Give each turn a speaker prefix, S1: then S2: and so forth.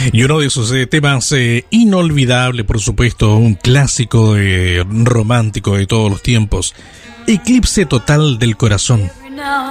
S1: Y uno de esos temas inolvidable, por supuesto, un clásico romántico de todos los tiempos, Eclipse Total del Corazón.